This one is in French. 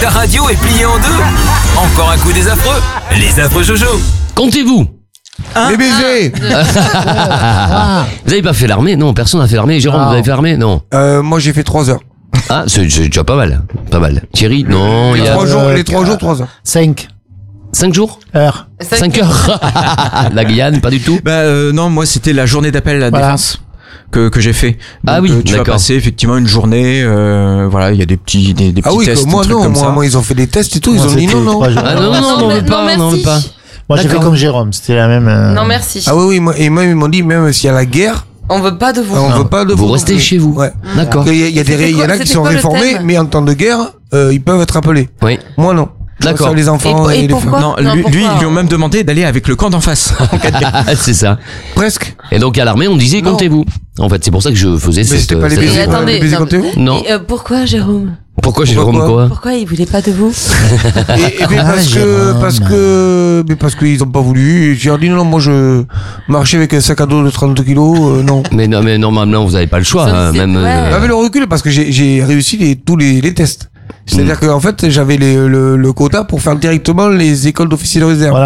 La radio est pliée en deux. Encore un coup des affreux. Les affreux Jojo. Comptez-vous. Les baisers. Vous avez pas fait l'armée? Non, personne n'a fait l'armée. Jérôme, Non. vous avez fait l'armée? Non. Moi j'ai fait 3 heures. Ah, c'est déjà pas mal. Pas mal. Thierry, non, il y a 3 jours, les 3 jours, 3 heures. 5 5 jours? heures. 5 heures. La Guyane, pas du tout. Non, moi c'était la journée d'appel à la Voilà. défense que j'ai fait. Ah oui, tu vas d'accord. passer effectivement une journée, voilà, il y a des petits Ah oui, tests, moi des trucs non, comme ça. moi ils ont fait des tests et tout, ils Moi, ont dit c'était non, non. 3 jours. Ah non, non, on veut pas, on veut pas. Moi, j'ai fait D'accord. comme Jérôme, c'était la même. Non, merci. Ah oui, oui, moi ils m'ont dit même s'il y a la guerre, On veut pas de vous. on veut pas de Vous non restez plus. chez vous. Ouais. D'accord. Il y a C'était il y en a quoi- qui c'était sont quoi le réformés, thème mais en temps de guerre, ils peuvent être appelés. Oui. Moi non. D'accord. Ça, les enfants Et et les pourquoi femmes. Non, Non, lui, pourquoi ils lui ont même demandé d'aller avec le camp d'en face. C'est ça. Presque. Et donc à l'armée, on disait Non. comptez-vous. En fait, c'est pour ça que je faisais Mais cette. c'était pas les cette- baisers. attendez, Les baisers non, comptez-vous Non. Et, pourquoi, Jérôme? Pourquoi Jérôme quoi? Pourquoi il voulait pas de vous? Et bien Jérôme. parce qu'ils ont pas voulu. J'ai dit non, moi je marchais avec un sac à dos de 30 kilos, non. Mais non, mais normalement vous avez pas le choix, Sauf hein, si- même. ouais. Avec le recul, parce que j'ai réussi tous les tests. C'est-à-dire qu'en fait, j'avais le quota pour faire directement les écoles d'officiers de réserve. Voilà.